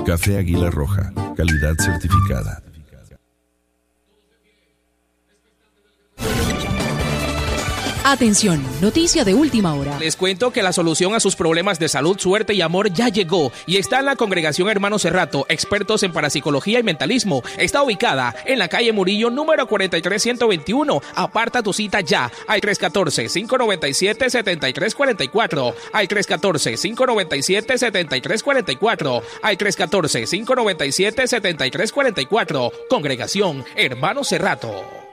Café Águila Roja, calidad certificada. Atención, noticia de última hora. Les cuento que la solución a sus problemas de salud, suerte y amor ya llegó y está en la Congregación Hermano Cerrato, expertos en parapsicología y mentalismo. Está ubicada en la calle Murillo, número 43121. Aparta tu cita ya al 314-597-7344, al 314-597-7344, al 314-597-7344. Congregación Hermano Cerrato.